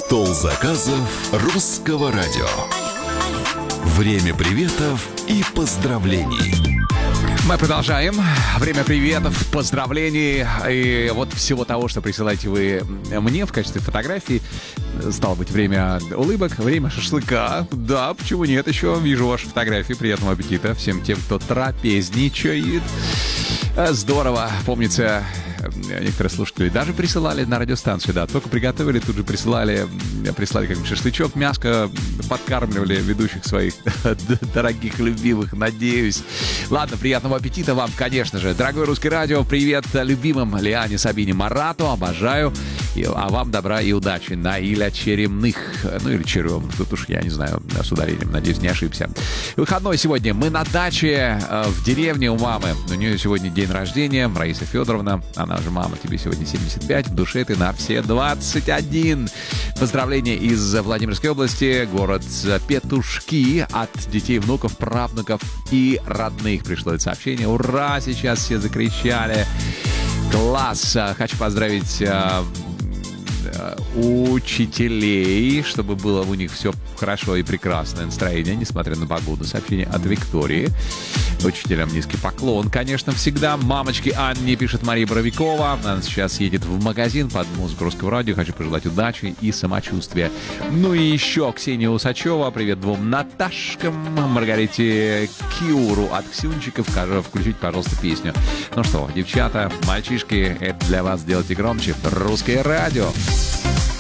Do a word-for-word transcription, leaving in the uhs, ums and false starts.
Стол заказов русского радио. Время приветов и поздравлений. Мы продолжаем. Время приветов, поздравлений и вот всего того, что присылаете вы мне в качестве фотографий. Стало быть, время улыбок, время шашлыка. Да, почему нет? Еще вижу ваши фотографии. Приятного аппетита всем тем, кто трапезничает. Здорово. Помнится, некоторые слушатели даже присылали на радиостанцию, да, только приготовили, тут же присылали, прислали как бы шашлычок, мяско, подкармливали ведущих своих дорогих, любимых, надеюсь. Ладно, приятного аппетита вам, конечно же. Дорогое русское радио, привет любимым Лиане, Сабине, Марату, обожаю. И, а вам добра и удачи. Наиля Черемных, ну или Черем, тут уж я не знаю, с ударением, надеюсь, не ошибся. Выходной сегодня, мы на даче э, в деревне у мамы. У нее сегодня день рождения, Раиса Федоровна, она же мама, тебе сегодня семьдесят пять, в душе ты на все двадцать один. Поздравления из Владимирской области, город Петушки, от детей, внуков, правнуков и родных пришло это сообщение. Ура, сейчас все закричали. Класс! Хочу поздравить э, учителей, чтобы было у них все хорошо и прекрасное настроение, несмотря на погоду. Сообщение от Виктории. Учителям низкий поклон, конечно, всегда. Мамочке Анне пишет Мария Боровикова. Она сейчас едет в магазин под музыку русского радио. Хочу пожелать удачи и самочувствия. Ну и еще Ксения Усачева. Привет двум Наташкам. Маргарите Киуру от Ксюнчиков. Включите, пожалуйста, песню. Ну что, девчата, мальчишки, это для вас. Делайте громче. Русское радио.